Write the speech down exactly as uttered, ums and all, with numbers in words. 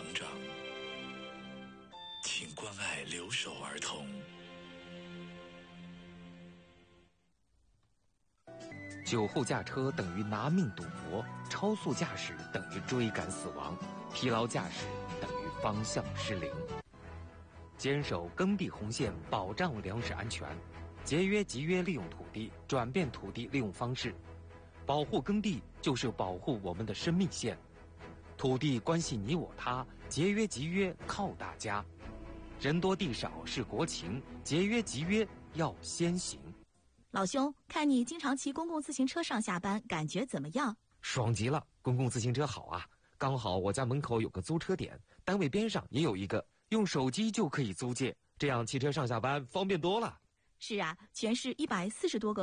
成长，请关爱留守儿童。 酒后驾车等于拿命赌博，超速驾驶等于追赶死亡，疲劳驾驶等于方向失灵。坚守耕地红线，保障粮食安全，节约集约利用土地，转变土地利用方式。保护耕地就是保护我们的生命线。土地关系你我他，节约集约靠大家。人多地少是国情，节约集约要先行。 老兄，看你经常骑公共自行车上下班，感觉怎么样？ 爽极了，公共自行车好啊！刚好我家门口有个租车点，单位边上也有一个，用手机就可以租借，这样骑车上下班方便多了。 是啊，全市一百四十多个